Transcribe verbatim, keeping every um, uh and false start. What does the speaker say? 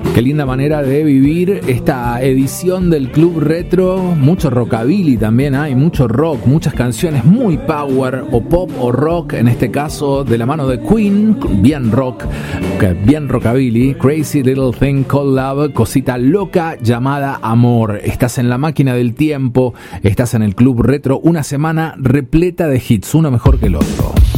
Qué linda manera de vivir esta edición del Club Retro. Mucho rockabilly también hay, mucho rock, muchas canciones muy power o pop o rock, en este caso de la mano de Queen, bien rock, bien rockabilly. Crazy Little Thing Called Love, cosita loca llamada amor. Estás en la máquina del tiempo, estás en el Club Retro, una semana repleta de hits, uno mejor que el otro.